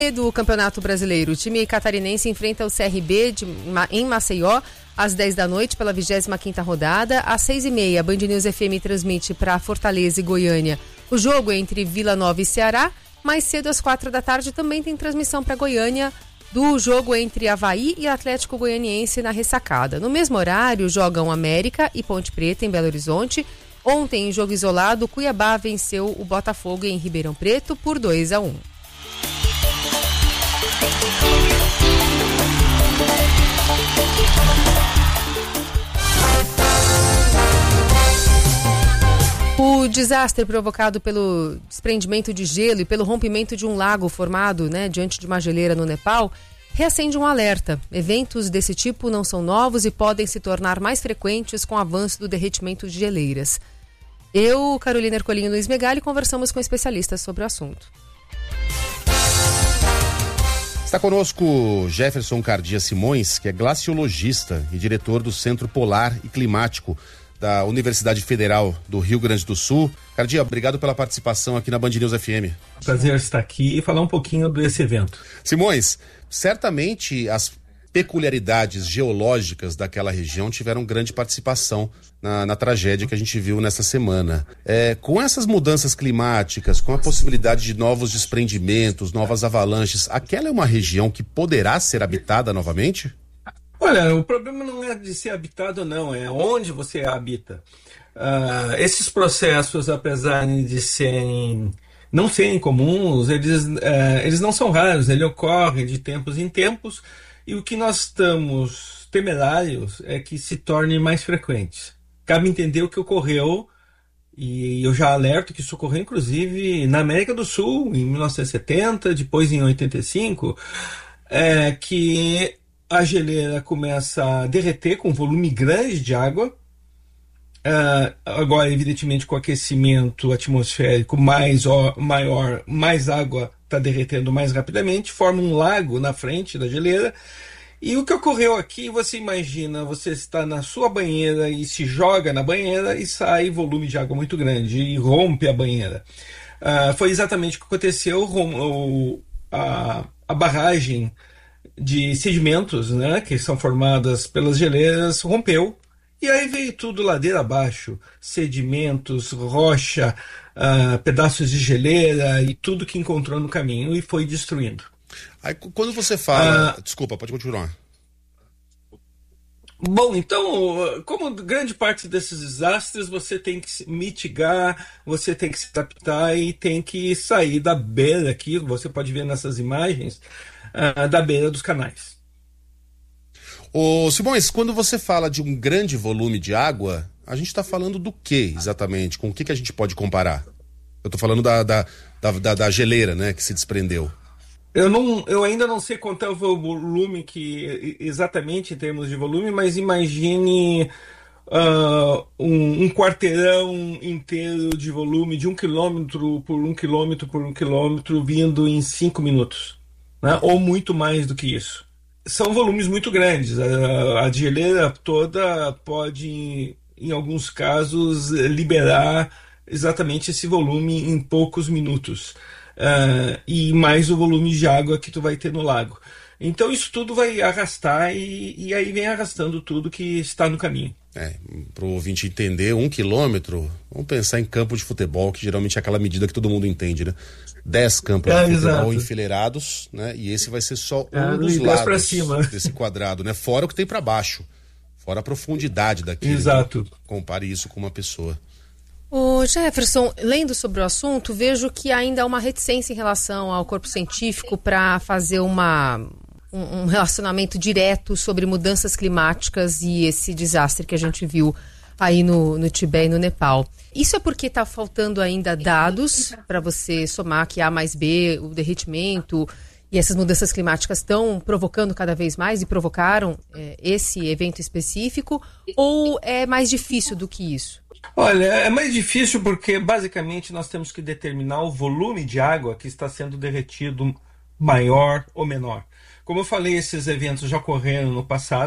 Do Campeonato Brasileiro, o time catarinense enfrenta o CRB em Maceió às 10 da noite pela 25ª rodada. Às 6h30, a Band News FM transmite para Fortaleza e Goiânia o jogo entre Vila Nova e Ceará. Mais cedo, às 4 da tarde, também tem transmissão para Goiânia do jogo entre Avaí e Atlético Goianiense na Ressacada. No mesmo horário, jogam América e Ponte Preta em Belo Horizonte. Ontem, em jogo isolado, Cuiabá venceu o Botafogo em Ribeirão Preto por 2-1. O desastre provocado pelo desprendimento de gelo e pelo rompimento de um lago formado, diante de uma geleira no Nepal, reacende um alerta. Eventos desse tipo não são novos e podem se tornar mais frequentes com o avanço do derretimento de geleiras. Eu, Carolina Ercolim e Luiz Megali conversamos com especialistas sobre o assunto. Está conosco Jefferson Cardia Simões, que é glaciologista e diretor do Centro Polar e Climático da Universidade Federal do Rio Grande do Sul. Cardia, obrigado pela participação aqui na Band News FM. Prazer estar aqui e falar um pouquinho desse evento. Simões, certamente as peculiaridades geológicas daquela região tiveram grande participação na tragédia que a gente viu nessa semana. Com essas mudanças climáticas, com a possibilidade de novos desprendimentos, novas avalanches, aquela é uma região que poderá ser habitada novamente? Olha, o problema não é de ser habitado, não, é onde você habita. Esses processos, apesar de não serem comuns, eles não são raros, eles ocorrem de tempos em tempos, e o que nós estamos temerários é que se tornem mais frequentes. Cabe entender o que ocorreu, e eu já alerto que isso ocorreu inclusive na América do Sul, em 1970, depois em 85, que a geleira começa a derreter com um volume grande de água. Agora, evidentemente, com o aquecimento atmosférico maior, mais água está derretendo mais rapidamente, forma um lago na frente da geleira. E o que ocorreu aqui, você imagina, você está na sua banheira e se joga na banheira e sai volume de água muito grande e rompe a banheira. Foi exatamente o que aconteceu. A barragem de sedimentos, que são formadas pelas geleiras, rompeu, e aí veio tudo ladeira abaixo, sedimentos, rocha, pedaços de geleira e tudo que encontrou no caminho, e foi destruindo. Aí, quando você fala... Desculpa, pode continuar. Bom, então, como grande parte desses desastres, você tem que se mitigar, você tem que se adaptar e tem que sair da beira aqui, você pode ver nessas imagens, da beira dos canais. Ô Simões, quando você fala de um grande volume de água, a gente está falando do que exatamente? Com o que a gente pode comparar? Eu estou falando da geleira, que se desprendeu. Eu ainda não sei quanto é o volume exatamente em termos de volume, mas imagine um quarteirão inteiro de volume de 1 quilômetro por 1 quilômetro por 1 quilômetro vindo em 5 minutos, ou muito mais do que isso. São volumes muito grandes. A geleira toda pode, em alguns casos, liberar exatamente esse volume em poucos minutos. E mais o volume de água que tu vai ter no lago. Então isso tudo vai arrastar e aí vem arrastando tudo que está no caminho. Para o ouvinte entender, 1 quilômetro, vamos pensar em campo de futebol, que geralmente é aquela medida que todo mundo entende, 10 campos de futebol exato. Enfileirados, e esse vai ser só um dos lados desse quadrado, fora o que tem para baixo, fora a profundidade daquilo. Exato. Compare isso com uma pessoa. Ô Jefferson, lendo sobre o assunto, vejo que ainda há uma reticência em relação ao corpo científico para fazer um relacionamento direto sobre mudanças climáticas e esse desastre que a gente viu aí no Tibete e no Nepal. Isso é porque está faltando ainda dados para você somar que A mais B, o derretimento e essas mudanças climáticas estão provocando cada vez mais e provocaram esse evento específico, ou é mais difícil do que isso? Olha, é mais difícil porque basicamente nós temos que determinar o volume de água que está sendo derretido, maior ou menor. Como eu falei, esses eventos já ocorreram no passado,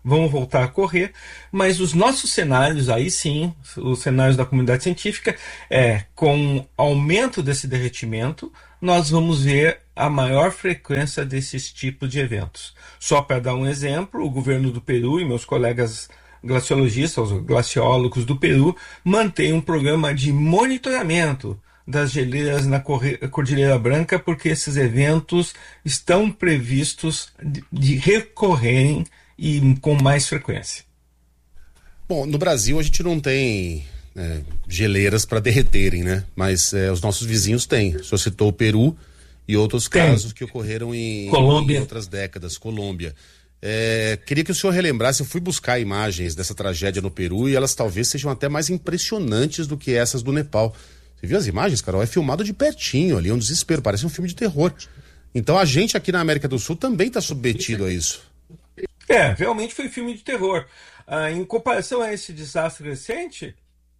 vão voltar a correr, mas os nossos cenários, aí sim, os cenários da comunidade científica, com aumento desse derretimento, nós vamos ver a maior frequência desses tipos de eventos. Só para dar um exemplo, o governo do Peru e meus colegas glaciologistas, os glaciólogos do Peru, mantêm um programa de monitoramento das geleiras na Cordilheira Branca, porque esses eventos estão previstos de recorrerem e com mais frequência. Bom, no Brasil a gente não tem geleiras para derreterem, né? Mas os nossos vizinhos têm. O senhor citou o Peru e outros casos que ocorreram em outras décadas. Colômbia. Queria que o senhor relembrasse, eu fui buscar imagens dessa tragédia no Peru e elas talvez sejam até mais impressionantes do que essas do Nepal. Você viu as imagens, Carol? É filmado de pertinho ali, é um desespero, parece um filme de terror. Então a gente aqui na América do Sul também está submetido a isso. Realmente foi filme de terror. Em comparação a esse desastre recente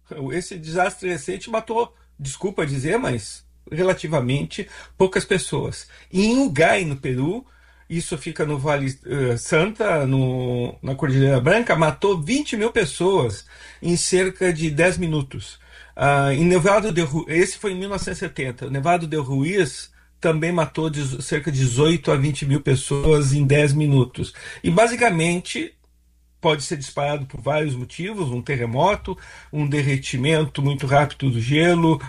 matou, desculpa dizer, mas relativamente poucas pessoas. E em Ugai, no Peru, isso fica no Vale Santa, na Cordilheira Branca, matou 20 mil pessoas em cerca de 10 minutos. Em Nevado de Ruiz, esse foi em 1970, o Nevado de Ruiz também matou cerca de 18 a 20 mil pessoas em 10 minutos. E basicamente pode ser disparado por vários motivos, um terremoto, um derretimento muito rápido do gelo,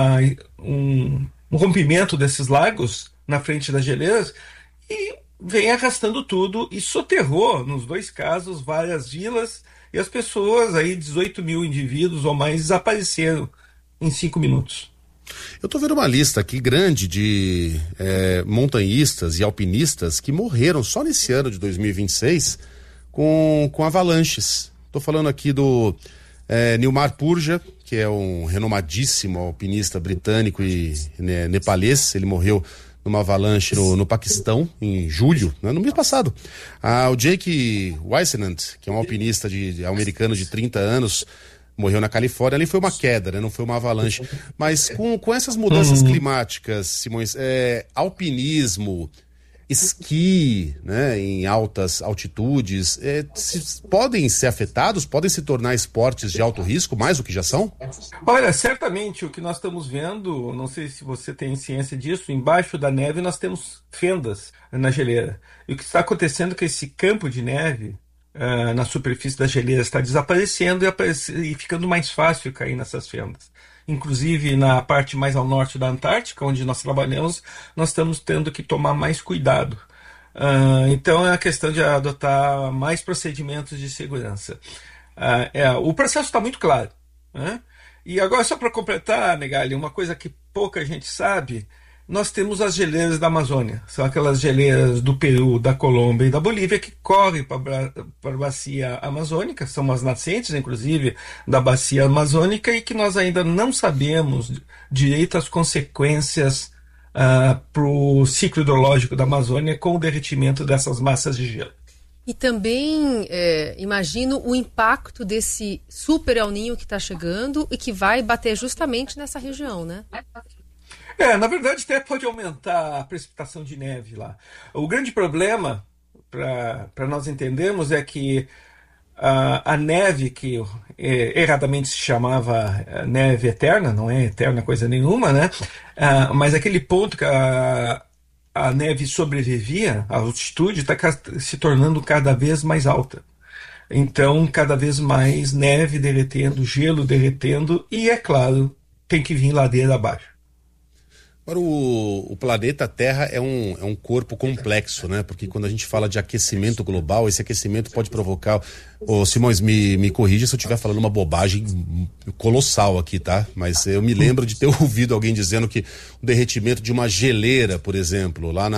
um rompimento desses lagos na frente das geleiras, e vem arrastando tudo e soterrou, nos dois casos, várias vilas, e as pessoas, aí 18 mil indivíduos ou mais, desapareceram em 5 minutos. Eu estou vendo uma lista aqui grande de montanhistas e alpinistas que morreram só nesse ano de 2026 com avalanches. Estou falando aqui do Nilmar Purja, que é um renomadíssimo alpinista britânico e nepalês. Ele morreu numa avalanche no Paquistão, em julho, né, no mês passado. O Jake Weissenant, que é um alpinista americano de 30 anos, morreu na Califórnia. Ali foi uma queda, né, não foi uma avalanche. Mas com essas mudanças climáticas, Simões, alpinismo, esqui, né, em altas altitudes, podem ser afetados, podem se tornar esportes de alto risco, mais do que já são? Olha, certamente o que nós estamos vendo, não sei se você tem ciência disso, embaixo da neve nós temos fendas na geleira. E o que está acontecendo é que esse campo de neve na superfície da geleira está desaparecendo e ficando mais fácil cair nessas fendas. Inclusive na parte mais ao norte da Antártica, onde nós trabalhamos, nós estamos tendo que tomar mais cuidado. Então é a questão de adotar mais procedimentos de segurança. O processo está muito claro, né? E agora, só para completar, Megali, uma coisa que pouca gente sabe, nós temos as geleiras da Amazônia. São aquelas geleiras do Peru, da Colômbia e da Bolívia que correm para a bacia amazônica, são as nascentes, inclusive, da bacia amazônica, e que nós ainda não sabemos direito as consequências para o ciclo hidrológico da Amazônia com o derretimento dessas massas de gelo. E também imagino o impacto desse super El Niño que está chegando e que vai bater justamente nessa região, né? Na verdade, até pode aumentar a precipitação de neve lá. O grande problema, para nós entendermos, é que a neve, que erradamente se chamava neve eterna, não é eterna coisa nenhuma, né? Mas aquele ponto que a neve sobrevivia, a altitude está se tornando cada vez mais alta. Então, cada vez mais neve derretendo, gelo derretendo, e, é claro, tem que vir ladeira abaixo. Agora, o planeta Terra é um corpo complexo, né? Porque quando a gente fala de aquecimento global, esse aquecimento pode provocar... Simões, me corrija se eu estiver falando uma bobagem colossal aqui, tá? Mas eu me lembro de ter ouvido alguém dizendo que o derretimento de uma geleira, por exemplo, lá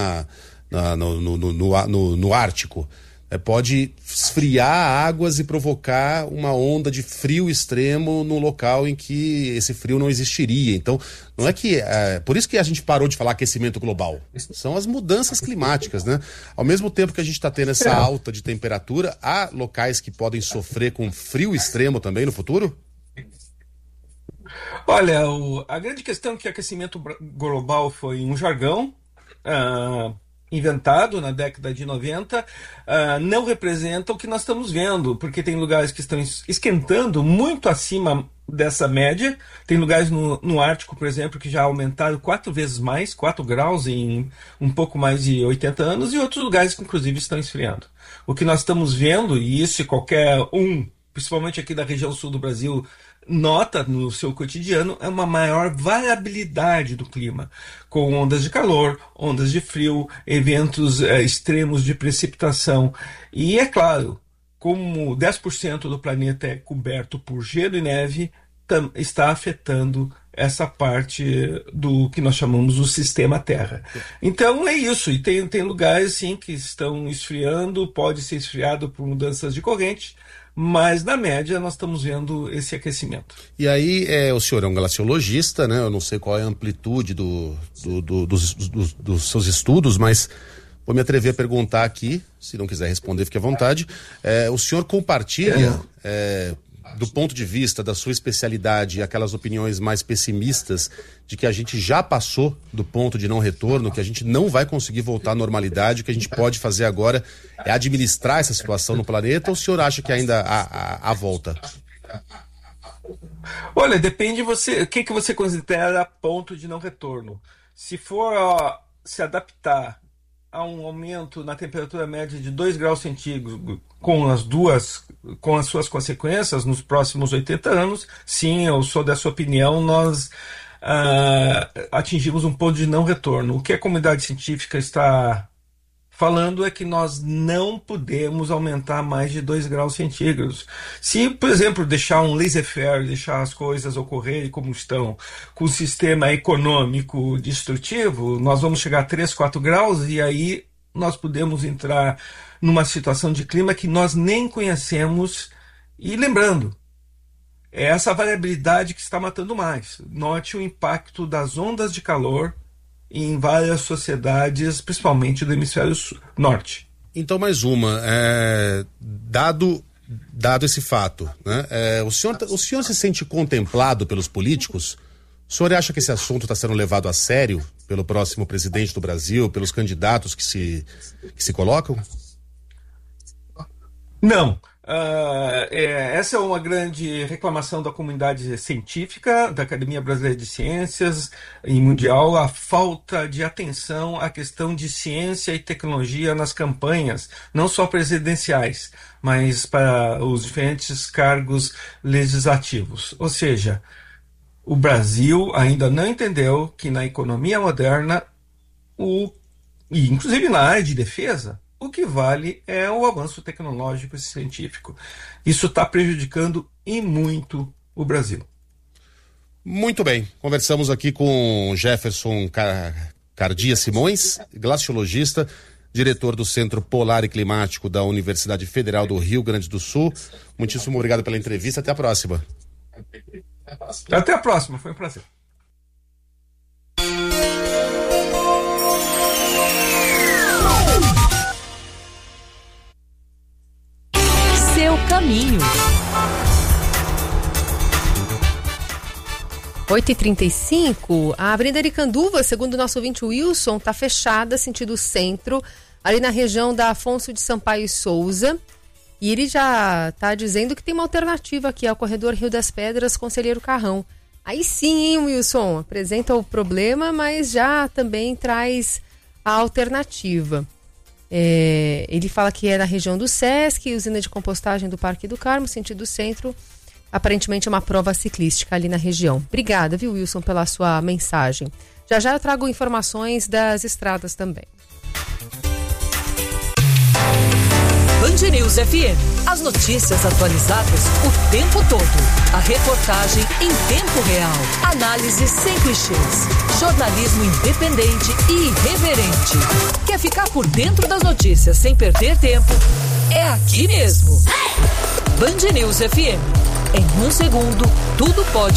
no Ártico, pode esfriar águas e provocar uma onda de frio extremo no local em que esse frio não existiria. Então, não é que... por isso que a gente parou de falar aquecimento global. São as mudanças climáticas, né? Ao mesmo tempo que a gente está tendo essa alta de temperatura, há locais que podem sofrer com frio extremo também no futuro? Olha, a grande questão é que aquecimento global foi um jargão inventado na década de 90 não representa o que nós estamos vendo, porque tem lugares que estão esquentando muito acima dessa média. Tem lugares no Ártico, por exemplo, que já aumentaram 4 vezes mais, 4 graus em um pouco mais de 80 anos, e outros lugares que inclusive estão esfriando. O que nós estamos vendo, e isso qualquer principalmente aqui da região sul do Brasil, nota no seu cotidiano, é uma maior variabilidade do clima, com ondas de calor, ondas de frio, eventos extremos de precipitação. E é claro, como 10% do planeta é coberto por gelo e neve, está afetando essa parte do que nós chamamos do sistema Terra. Então é isso, e tem lugares sim que estão esfriando, pode ser esfriado por mudanças de corrente, mas na média nós estamos vendo esse aquecimento. E aí, o senhor é um glaciologista, né? Eu não sei qual é a amplitude dos seus estudos, mas vou me atrever a perguntar aqui, se não quiser responder, fique à vontade. O senhor compartilha, do ponto de vista da sua especialidade, aquelas opiniões mais pessimistas de que a gente já passou do ponto de não retorno, que a gente não vai conseguir voltar à normalidade, o que a gente pode fazer agora é administrar essa situação no planeta, ou o senhor acha que ainda há volta? Olha, depende o que você considera ponto de não retorno. Se for se adaptar a um aumento na temperatura média de 2 graus centígrados com as suas consequências nos próximos 80 anos, sim, eu sou dessa opinião, nós atingimos um ponto de não retorno. O que a comunidade científica está falando é que nós não podemos aumentar mais de 2 graus centígrados. Se, por exemplo, deixar um laissez-faire, deixar as coisas ocorrerem como estão, com um sistema econômico destrutivo, nós vamos chegar a 3, 4 graus e aí nós podemos entrar numa situação de clima que nós nem conhecemos. E lembrando, é essa variabilidade que está matando mais. Note o impacto das ondas de calor em várias sociedades, principalmente do hemisfério norte. Então, mais uma, dado esse fato, né, o senhor se sente contemplado pelos políticos? O senhor acha que esse assunto está sendo levado a sério pelo próximo presidente do Brasil, pelos candidatos que se colocam? Não. Essa é uma grande reclamação da comunidade científica, da Academia Brasileira de Ciências e mundial, a falta de atenção à questão de ciência e tecnologia nas campanhas, não só presidenciais, mas para os diferentes cargos legislativos. Ou seja, o Brasil ainda não entendeu que na economia moderna, e inclusive na área de defesa, o que vale é o avanço tecnológico e científico. Isso está prejudicando e muito o Brasil. Muito bem. Conversamos aqui com Jefferson Cardia Simões, glaciologista, diretor do Centro Polar e Climático da Universidade Federal do Rio Grande do Sul. Muitíssimo obrigado pela entrevista. Até a próxima. Até a próxima. Foi um prazer. Seu caminho. 8h35, a Avenida Aricanduva, segundo o nosso ouvinte Wilson, está fechada, sentido centro, ali na região da Afonso de Sampaio e Souza. E ele já está dizendo que tem uma alternativa aqui, ao corredor Rio das Pedras, Conselheiro Carrão. Aí sim, hein, Wilson? Apresenta o problema, mas já também traz a alternativa. Ele fala que é na região do Sesc, usina de compostagem do Parque do Carmo, sentido centro. Aparentemente é uma prova ciclística ali na região. Obrigada, viu, Wilson, pela sua mensagem. Já eu trago informações das estradas também. Band News FM. As notícias atualizadas o tempo todo. A reportagem em tempo real. Análise sem clichês. Jornalismo independente e irreverente. Quer ficar por dentro das notícias sem perder tempo? É aqui mesmo. Band News FM. Em um segundo, tudo pode